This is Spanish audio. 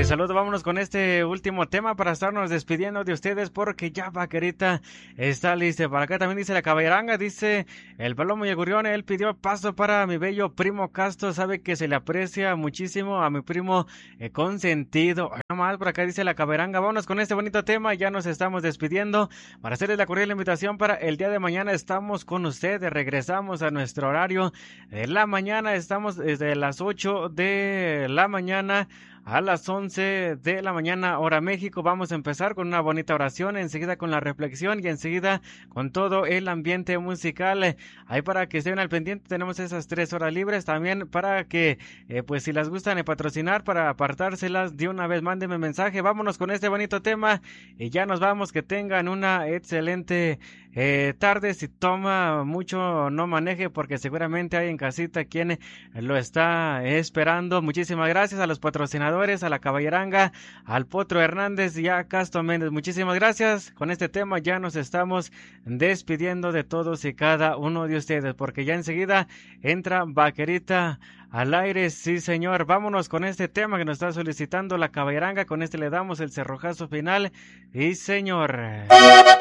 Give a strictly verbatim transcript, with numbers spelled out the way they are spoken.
saludo, vámonos con este último tema para estarnos despidiendo de ustedes porque ya Vaquerita está lista. Para acá también dice la caballeranga, dice el Palomo Yegurión, él pidió paso para mi bello primo Casto, sabe que se le aprecia muchísimo a mi primo eh, consentido. Hoy nomás por acá dice la caballeranga, vámonos con este bonito tema, ya nos estamos despidiendo. Para hacerles la cordial invitación para el día de mañana estamos con ustedes, regresamos a nuestro horario de la mañana, estamos desde las ocho de la mañana a las once de la mañana, hora México. Vamos a empezar con una bonita oración, enseguida con la reflexión y enseguida con todo el ambiente musical. Ahí para que estén al pendiente, tenemos esas tres horas libres. También para que, eh, pues si las gustan eh, patrocinar, para apartárselas de una vez, mándenme mensaje. Vámonos con este bonito tema y ya nos vamos. Que tengan una excelente eh, tarde. Si toma mucho, no maneje porque seguramente hay en casita quien lo está esperando. Muchísimas gracias a los patrocinadores, a la caballeranga, al Potro Hernández y a Casto Méndez. Muchísimas gracias. Con este tema ya nos estamos despidiendo de todos y cada uno de ustedes, porque ya enseguida entra Vaquerita al aire. Sí, señor. Vámonos con este tema que nos está solicitando la caballeranga. Con este le damos el cerrojazo final. Y señor.